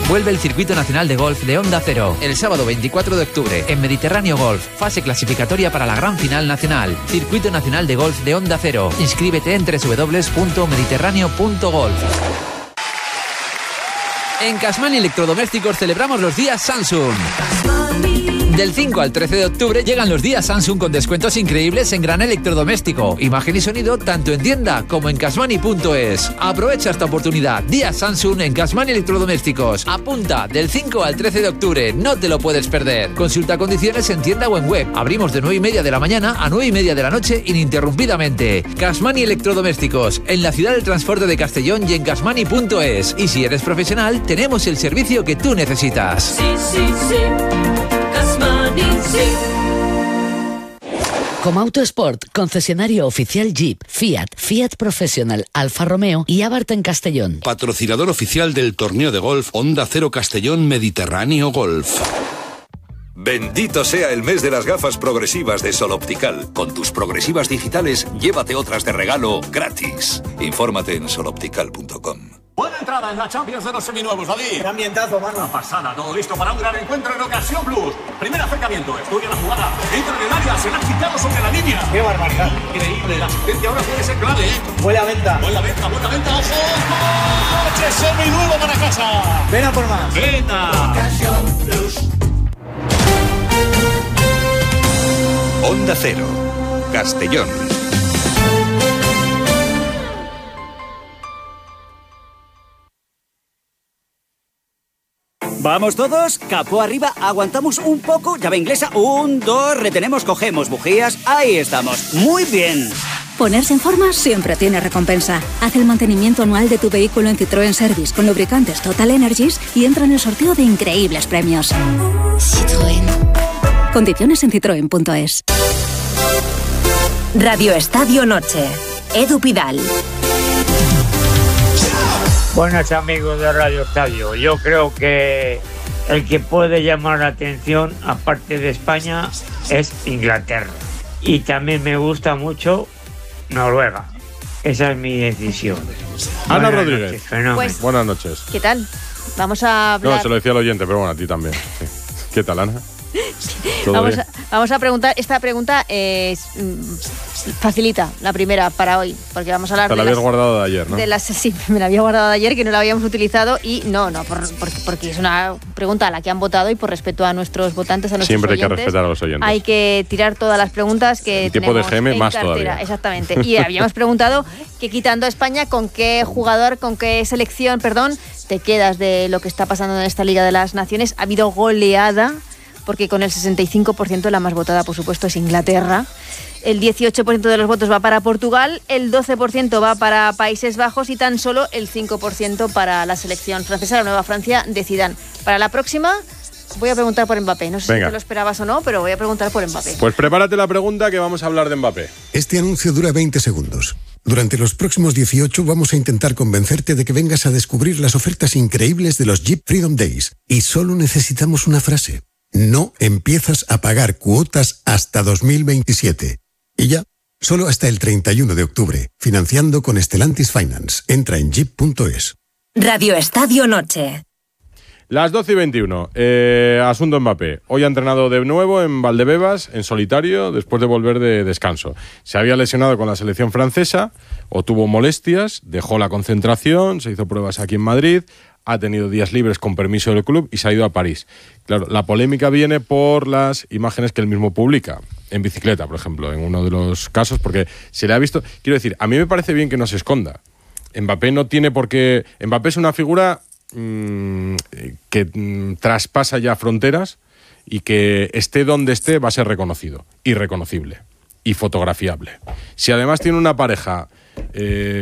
Vuelve el Circuito Nacional de Golf de Onda Cero el sábado 24 de octubre en Mediterráneo Golf, fase clasificatoria para la gran final nacional. Circuito Nacional de Golf de Onda Cero. Inscríbete en www.mediterráneo.golf. En Casmani Electrodomésticos celebramos los días Samsung. Del 5 al 13 de octubre llegan los días Samsung con descuentos increíbles en gran electrodoméstico, imagen y sonido tanto en tienda como en Casmani.es. Aprovecha esta oportunidad. Días Samsung en Casmani Electrodomésticos. Apunta, del 5 al 13 de octubre. No te lo puedes perder. Consulta condiciones en tienda o en web. Abrimos de 9:30 de la mañana a 9:30 de la noche ininterrumpidamente. Casmani Electrodomésticos, en la ciudad del transporte de Castellón y en Casmani.es. Y si eres profesional, tenemos el servicio que tú necesitas. Sí, sí, sí. Comauto Sport, concesionario oficial Jeep, Fiat Professional, Alfa Romeo y Abarth en Castellón. Patrocinador oficial del torneo de golf Onda Cero Castellón Mediterráneo Golf. Bendito sea el mes de las gafas progresivas de Sol Optical. Con tus progresivas digitales, llévate otras de regalo gratis. Infórmate en soloptical.com. Buena entrada en la Champions de los seminuevos, David. Qué ambientazo, mano. Una pasada, todo listo para un gran encuentro en Ocasión Plus. Primer acercamiento, estudia la jugada. Entra en el área, se la ha quitado sobre la línea. Qué barbaridad. Increíble, la asistencia ahora puede ser clave, ¿eh? Buena venta. Buena venta, ojo. ¡Coche seminuevo para casa! Ven a por más. ¡Venta! Ocasión Plus. Onda Cero, Castellón. ¿Vamos todos? Capó arriba, aguantamos un poco, llave inglesa, 1, 2, retenemos, cogemos bujías, ahí estamos, muy bien. Ponerse en forma siempre tiene recompensa. Haz el mantenimiento anual de tu vehículo en Citroën Service con lubricantes Total Energies y entra en el sorteo de increíbles premios. Citroën. Condiciones en citroen.es. Radio Estadio Noche. Edu Pidal. Buenas amigos de Radio Estadio. Yo creo que el que puede llamar la atención, aparte de España, es Inglaterra. Y también me gusta mucho Noruega. Esa es mi decisión. Ana Rodríguez. Pues, buenas noches. ¿Qué tal? Vamos a hablar... No, se lo decía al oyente, pero bueno, a ti también. Sí. ¿Qué tal, Ana? Vamos a preguntar, esta pregunta es facilita, la primera para hoy, porque vamos a hablar Te la habías guardado de ayer, ¿no? Sí, me la había guardado de ayer, que no la habíamos utilizado y porque es una pregunta a la que han votado y por respeto a nuestros votantes, a nuestros Siempre oyentes. Hay que respetar a los oyentes. Hay que tirar todas las preguntas que tipo tenemos de GM en más cartera. todavía. Exactamente. Y habíamos preguntado que quitando a España, ¿con qué jugador, con qué selección, te quedas de lo que está pasando en esta Liga de las Naciones? Ha habido goleada, porque con el 65% la más votada, por supuesto, es Inglaterra. El 18% de los votos va para Portugal, el 12% va para Países Bajos y tan solo el 5% para la selección francesa, la Nueva Francia de Zidane. Para la próxima voy a preguntar por Mbappé. No sé si te lo esperabas o no, pero voy a preguntar por Mbappé. Pues prepárate la pregunta que vamos a hablar de Mbappé. Este anuncio dura 20 segundos. Durante los próximos 18 vamos a intentar convencerte de que vengas a descubrir las ofertas increíbles de los Jeep Freedom Days. Y solo necesitamos una frase. No empiezas a pagar cuotas hasta 2027. Y ya, solo hasta el 31 de octubre. Financiando con Stellantis Finance. Entra en jeep.es. Radio Estadio Noche. Las 12:21. Asunto Mbappé. Hoy ha entrenado de nuevo en Valdebebas, en solitario, después de volver de descanso. Se había lesionado con la selección francesa, o tuvo molestias, dejó la concentración, se hizo pruebas aquí en Madrid, ha tenido días libres con permiso del club y se ha ido a París. Claro, la polémica viene por las imágenes que él mismo publica, en bicicleta, por ejemplo, en uno de los casos, porque se le ha visto... Quiero decir, a mí me parece bien que no se esconda. Mbappé no tiene por qué... Mbappé es una figura que traspasa ya fronteras y que esté donde esté va a ser reconocido y reconocible y fotografiable. Si además tiene una pareja